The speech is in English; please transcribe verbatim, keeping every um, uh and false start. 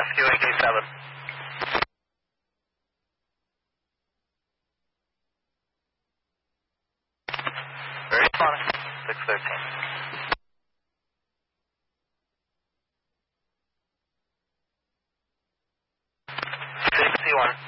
Rescue A K seven. Very funny. six thirteen. sixty-one.